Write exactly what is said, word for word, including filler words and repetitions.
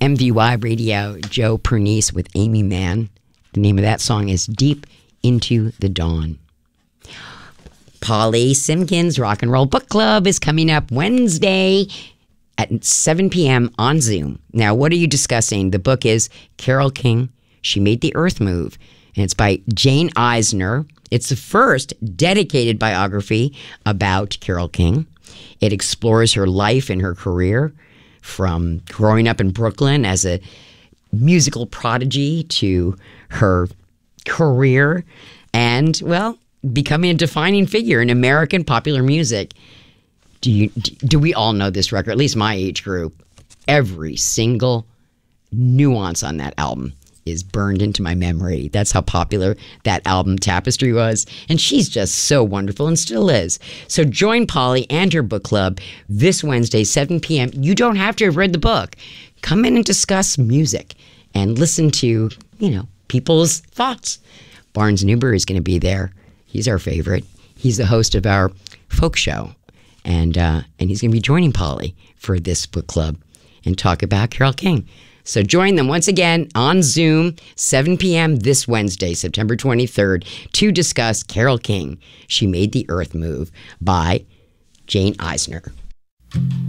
M V Y Radio, Joe Pernice with Amy Mann. The name of that song is Deep Into the Dawn. Polly Simpkins Rock and Roll Book Club is coming up Wednesday at seven p.m. on Zoom. Now, what are you discussing? The book is Carole King, She Made the Earth Move, and it's by Jane Eisner. It's the first dedicated biography about Carole King. It explores her life and her career from growing up in Brooklyn as a musical prodigy to her career and, well, becoming a defining figure in American popular music. Do you do we all know this record? At least my age group. Every single nuance on that album is burned into my memory. That's how popular that album Tapestry was. And she's just so wonderful and still is. So join Polly and her book club this Wednesday, seven p.m. You don't have to have read the book. Come in and discuss music and listen to, you know, people's thoughts. Barnes Newbury is going to be there. He's our favorite. He's the host of our folk show. And uh, and he's going to be joining Polly for this book club and talk about Carole King. So join them once again on Zoom, seven p.m. this Wednesday, September twenty-third, to discuss Carole King, She Made the Earth Move by Jane Eisner.